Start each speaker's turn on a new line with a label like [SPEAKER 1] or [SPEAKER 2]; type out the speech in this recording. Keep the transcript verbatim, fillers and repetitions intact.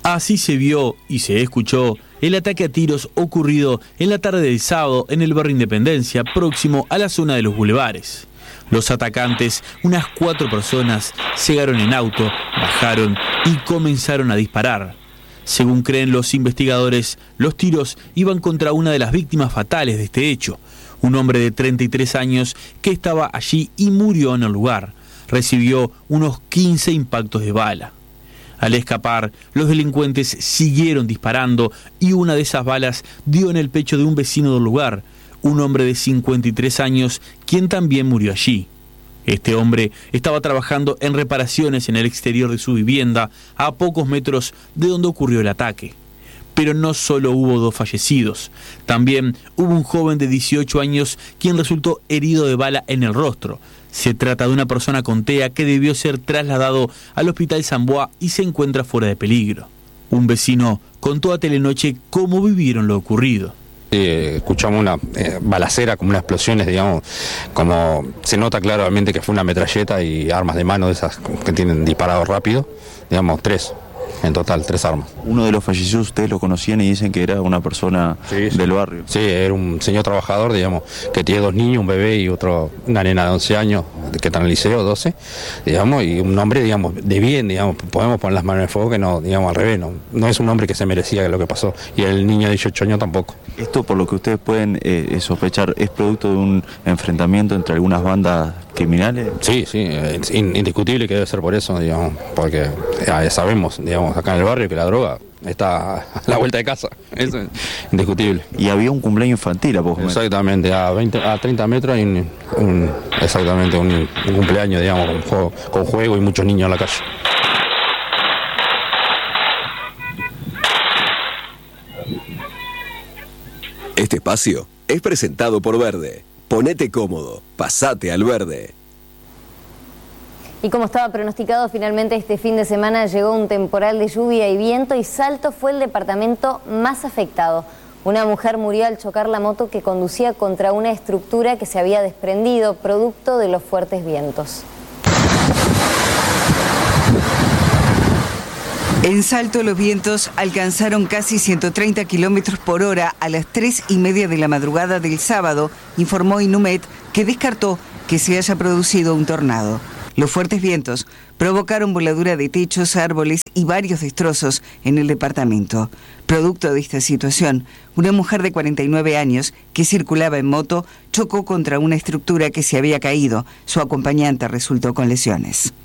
[SPEAKER 1] Así se vio y se escuchó el ataque a tiros ocurrido en la tarde del sábado en el barrio Independencia, próximo a la zona de los bulevares. Los atacantes, unas cuatro personas, llegaron en auto, bajaron y comenzaron a disparar. Según creen los investigadores, los tiros iban contra una de las víctimas fatales de este hecho, un hombre de treinta y tres años que estaba allí y murió en el lugar. Recibió unos quince impactos de bala. Al escapar, los delincuentes siguieron disparando y una de esas balas dio en el pecho de un vecino del lugar, un hombre de cincuenta y tres años, quien también murió allí. Este hombre estaba trabajando en reparaciones en el exterior de su vivienda, a pocos metros de donde ocurrió el ataque. Pero no solo hubo dos fallecidos, también hubo un joven de dieciocho años quien resultó herido de bala en el rostro. Se trata de una persona con TEA que debió ser trasladado al hospital San Boa y se encuentra fuera de peligro. Un vecino contó a Telenoche cómo vivieron lo ocurrido.
[SPEAKER 2] Eh, escuchamos una eh, balacera, como unas explosiones, digamos, como se nota claramente que fue una metralleta y armas de mano de esas que tienen disparado rápido, digamos, tres. En total, tres armas.
[SPEAKER 3] Uno de los fallecidos ustedes lo conocían y dicen que era una persona sí, sí. del barrio.
[SPEAKER 2] Sí, era un señor trabajador, digamos, que tiene dos niños, un bebé y otro, una nena de once años, que está en el liceo, doce, digamos, y un hombre, digamos, de bien, digamos, podemos poner las manos en el fuego, que no, digamos, al revés, no, no es un hombre que se merecía lo que pasó, y el niño de dieciocho años tampoco.
[SPEAKER 3] Esto, por lo que ustedes pueden eh, sospechar, ¿es producto de un enfrentamiento entre algunas bandas criminales?
[SPEAKER 2] Sí, sí, es indiscutible que debe ser por eso, digamos, porque ya sabemos, digamos, acá en el barrio que la droga está a la vuelta de casa, eso es indiscutible.
[SPEAKER 3] Y había un cumpleaños infantil a poco.
[SPEAKER 2] Exactamente, a veinte, a treinta metros hay un, un, exactamente un, un cumpleaños, digamos, con juego, con juego y muchos niños en la calle.
[SPEAKER 4] Este espacio es presentado por Verde. Ponete cómodo, pasate al Verde.
[SPEAKER 5] Y como estaba pronosticado, finalmente este fin de semana llegó un temporal de lluvia y viento y Salto fue el departamento más afectado. Una mujer murió al chocar la moto que conducía contra una estructura que se había desprendido, producto de los fuertes vientos.
[SPEAKER 6] En Salto los vientos alcanzaron casi ciento treinta kilómetros por hora a las tres y media de la madrugada del sábado, informó Inumet, que descartó que se haya producido un tornado. Los fuertes vientos provocaron voladura de techos, árboles y varios destrozos en el departamento. Producto de esta situación, una mujer de cuarenta y nueve años que circulaba en moto chocó contra una estructura que se había caído. Su acompañante resultó con lesiones.